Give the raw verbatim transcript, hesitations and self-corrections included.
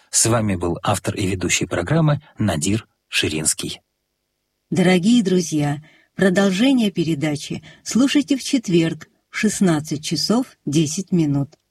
С вами был автор и ведущий программы Надир Ширинский. Дорогие друзья, продолжение передачи слушайте в четверг в шестнадцать часов десять минут.